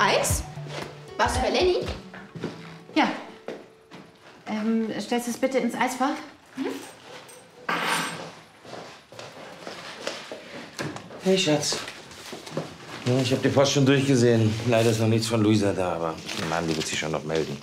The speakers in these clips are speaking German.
Eis? Was für Lenny? Ja. Stellst du es bitte ins Eisfach? Hey, Schatz. Ja, ich habe die Post schon durchgesehen. Leider ist noch nichts von Luisa da, aber ich nehme an, die wird sich schon noch melden.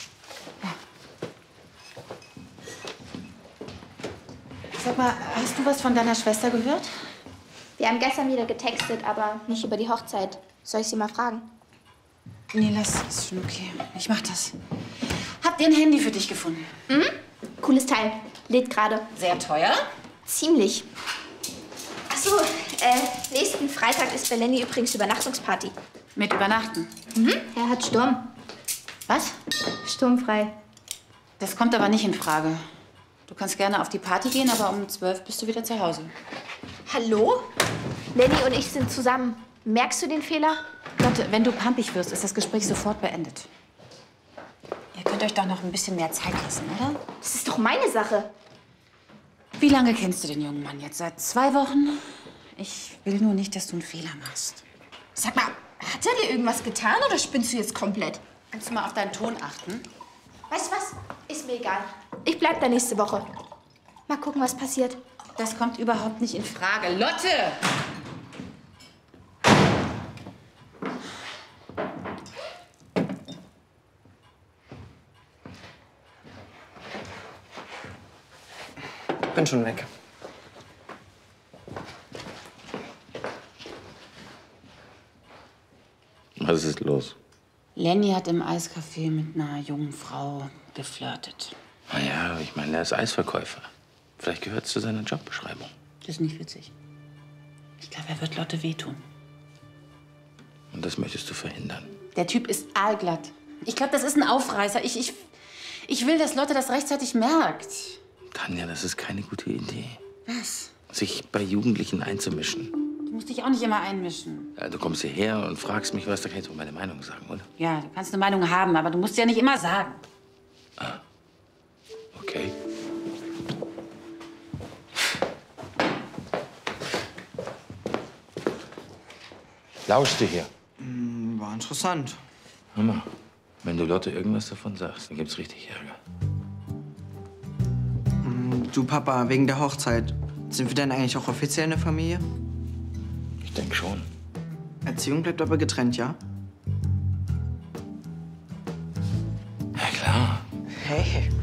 Sag mal, hast du was von deiner Schwester gehört? Wir haben gestern wieder getextet, aber nicht über die Hochzeit. Soll ich sie mal fragen? Nee, lass. Ist schon okay. Ich mach das. Habt ihr ein Handy für dich gefunden? Mhm. Cooles Teil. Lädt gerade. Sehr teuer? Ziemlich. Ach so, nächsten Freitag ist bei Lenny übrigens Übernachtungsparty. Mit Übernachten? Mhm. Er hat Sturm. Was? Sturmfrei. Das kommt aber nicht in Frage. Du kannst gerne auf die Party gehen, aber um 12 bist du wieder zu Hause. Hallo? Lenny und ich sind zusammen. Merkst du den Fehler? Lotte, wenn du pampig wirst, ist das Gespräch sofort beendet. Ihr könnt euch doch noch ein bisschen mehr Zeit lassen, oder? Das ist doch meine Sache. Wie lange kennst du den jungen Mann jetzt? Seit 2 Wochen? Ich will nur nicht, dass du einen Fehler machst. Sag mal, hat er dir irgendwas getan oder spinnst du jetzt komplett? Kannst du mal auf deinen Ton achten? Weißt du was? Ist mir egal. Ich bleib da nächste Woche. Mal gucken, was passiert. Das kommt überhaupt nicht in Frage. Lotte! Bin schon weg. Was ist los? Lenny hat im Eiscafé mit einer jungen Frau geflirtet. Naja, ich meine, er ist Eisverkäufer. Vielleicht gehört es zu seiner Jobbeschreibung. Das ist nicht witzig. Ich glaube, er wird Lotte wehtun. Und das möchtest du verhindern? Der Typ ist aalglatt. Ich glaube, das ist ein Aufreißer. Ich will, dass Lotte das rechtzeitig merkt. Tanja, das ist keine gute Idee. Was? Sich bei Jugendlichen einzumischen. Du musst dich auch nicht immer einmischen. Ja, du kommst hierher und fragst mich was, da kann ich doch meine Meinung sagen, oder? Ja, du kannst eine Meinung haben, aber du musst sie ja nicht immer sagen. Okay. Lauschte hier. War interessant. Hör mal, wenn du Lotte irgendwas davon sagst, dann gibt's richtig Ärger. Du, Papa, wegen der Hochzeit. Sind wir denn eigentlich auch offiziell eine Familie? Ich denke schon. Erziehung bleibt aber getrennt, ja? Ja, klar. Hey.